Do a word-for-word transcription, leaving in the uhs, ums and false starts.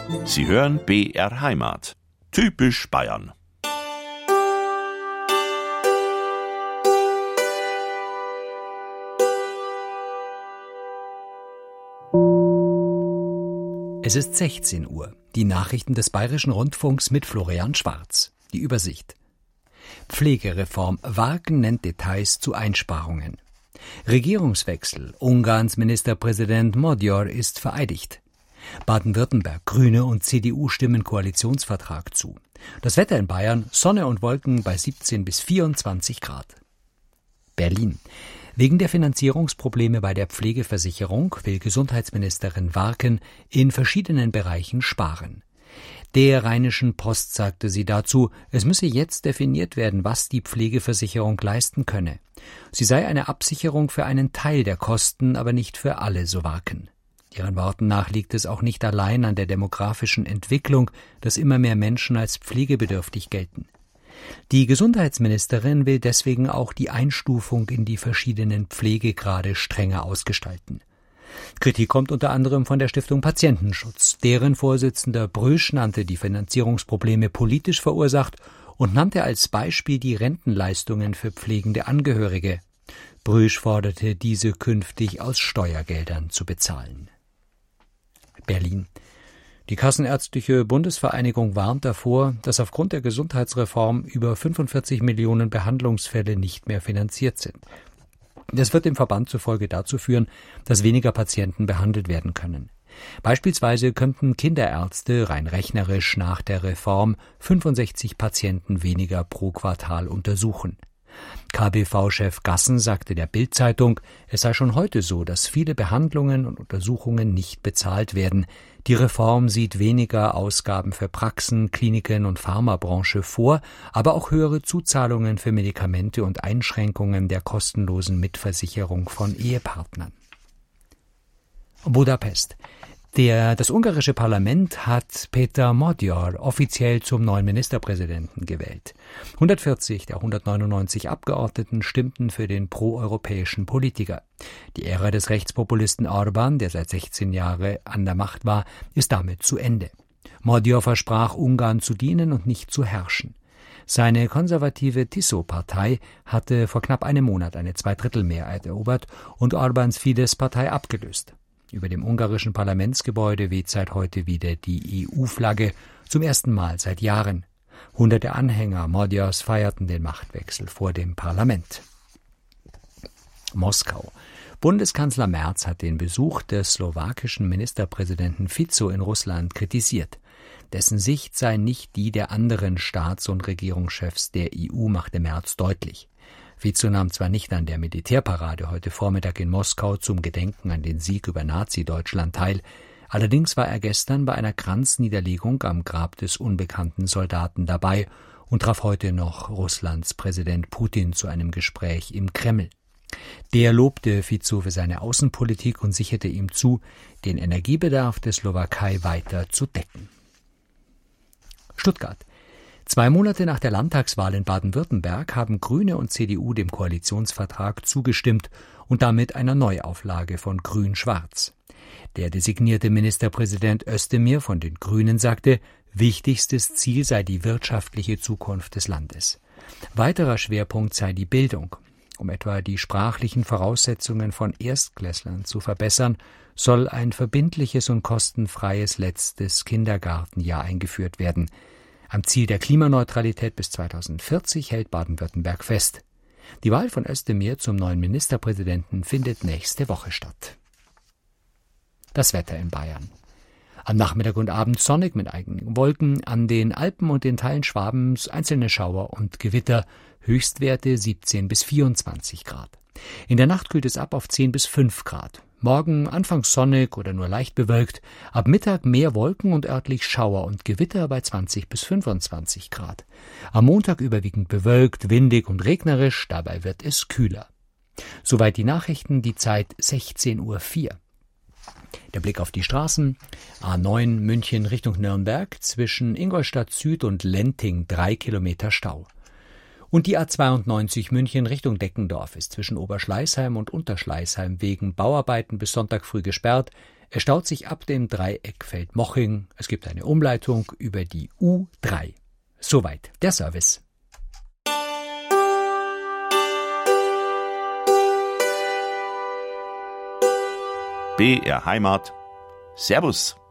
Sie hören B R Heimat. Typisch Bayern. Es ist sechzehn Uhr. Die Nachrichten des Bayerischen Rundfunks mit Florian Schwarz. Die Übersicht. Pflegereform. Warken nennt Details zu Einsparungen. Regierungswechsel. Ungarns Ministerpräsident Magyar ist vereidigt. Baden-Württemberg. Grüne und C D U stimmen Koalitionsvertrag zu. Das Wetter in Bayern. Sonne und Wolken bei siebzehn bis vierundzwanzig Grad. Berlin. Wegen der Finanzierungsprobleme bei der Pflegeversicherung will Gesundheitsministerin Warken in verschiedenen Bereichen sparen. Der Rheinischen Post sagte sie dazu, es müsse jetzt definiert werden, was die Pflegeversicherung leisten könne. Sie sei eine Absicherung für einen Teil der Kosten, aber nicht für alle, so Warken. Ihren Worten nach liegt es auch nicht allein an der demografischen Entwicklung, dass immer mehr Menschen als pflegebedürftig gelten. Die Gesundheitsministerin will deswegen auch die Einstufung in die verschiedenen Pflegegrade strenger ausgestalten. Kritik kommt unter anderem von der Stiftung Patientenschutz. Deren Vorsitzender Brüsch nannte die Finanzierungsprobleme politisch verursacht und nannte als Beispiel die Rentenleistungen für pflegende Angehörige. Brüsch forderte, diese künftig aus Steuergeldern zu bezahlen. Berlin. Die Kassenärztliche Bundesvereinigung warnt davor, dass aufgrund der Gesundheitsreform über fünfundvierzig Millionen Behandlungsfälle nicht mehr finanziert sind. Das wird dem Verband zufolge dazu führen, dass weniger Patienten behandelt werden können. Beispielsweise könnten Kinderärzte rein rechnerisch nach der Reform fünfundsechzig Patienten weniger pro Quartal untersuchen. K B V-Chef Gassen sagte der Bild-Zeitung, es sei schon heute so, dass viele Behandlungen und Untersuchungen nicht bezahlt werden. Die Reform sieht weniger Ausgaben für Praxen, Kliniken und Pharmabranche vor, aber auch höhere Zuzahlungen für Medikamente und Einschränkungen der kostenlosen Mitversicherung von Ehepartnern. Budapest. Der, das ungarische Parlament hat Péter Magyar offiziell zum neuen Ministerpräsidenten gewählt. hundertvierzig der hundertneunundneunzig Abgeordneten stimmten für den proeuropäischen Politiker. Die Ära des Rechtspopulisten Orbán, der seit sechzehn Jahren an der Macht war, ist damit zu Ende. Magyar versprach, Ungarn zu dienen und nicht zu herrschen. Seine konservative Tiszó-Partei hatte vor knapp einem Monat eine Zweidrittelmehrheit erobert und Orbáns Fidesz-Partei abgelöst. Über dem ungarischen Parlamentsgebäude weht seit heute wieder die E U-Flagge, zum ersten Mal seit Jahren. Hunderte Anhänger Magyars feierten den Machtwechsel vor dem Parlament. Moskau. Bundeskanzler Merz hat den Besuch des slowakischen Ministerpräsidenten Fico in Russland kritisiert. Dessen Sicht sei nicht die der anderen Staats- und Regierungschefs der E U, machte Merz deutlich. Fico nahm zwar nicht an der Militärparade heute Vormittag in Moskau zum Gedenken an den Sieg über Nazi-Deutschland teil, allerdings war er gestern bei einer Kranzniederlegung am Grab des unbekannten Soldaten dabei und traf heute noch Russlands Präsident Putin zu einem Gespräch im Kreml. Der lobte Fico für seine Außenpolitik und sicherte ihm zu, den Energiebedarf der Slowakei weiter zu decken. Stuttgart. Zwei Monate nach der Landtagswahl in Baden-Württemberg haben Grüne und C D U dem Koalitionsvertrag zugestimmt und damit einer Neuauflage von Grün-Schwarz. Der designierte Ministerpräsident Özdemir von den Grünen sagte, wichtigstes Ziel sei die wirtschaftliche Zukunft des Landes. Weiterer Schwerpunkt sei die Bildung. Um etwa die sprachlichen Voraussetzungen von Erstklässlern zu verbessern, soll ein verbindliches und kostenfreies letztes Kindergartenjahr eingeführt werden. Am Ziel der Klimaneutralität bis zweitausendvierzig hält Baden-Württemberg fest. Die Wahl von Özdemir zum neuen Ministerpräsidenten findet nächste Woche statt. Das Wetter in Bayern. Am Nachmittag und Abend sonnig mit einigen Wolken, an den Alpen und den Teilen Schwabens einzelne Schauer und Gewitter, Höchstwerte siebzehn bis vierundzwanzig Grad. In der Nacht kühlt es ab auf zehn bis fünf Grad. Morgen anfangs sonnig oder nur leicht bewölkt, ab Mittag mehr Wolken und örtlich Schauer und Gewitter bei zwanzig bis fünfundzwanzig Grad. Am Montag überwiegend bewölkt, windig und regnerisch, dabei wird es kühler. Soweit die Nachrichten, die Zeit sechzehn Uhr vier. Der Blick auf die Straßen. A neun München Richtung Nürnberg, zwischen Ingolstadt Süd und Lenting drei Kilometer Stau. Und die A zweiundneunzig München Richtung Deckendorf ist zwischen Oberschleißheim und Unterschleißheim wegen Bauarbeiten bis Sonntag früh gesperrt. Er staut sich ab dem Dreieck Feldmoching. Es gibt eine Umleitung über die U drei. Soweit der Service. B R Heimat. Servus.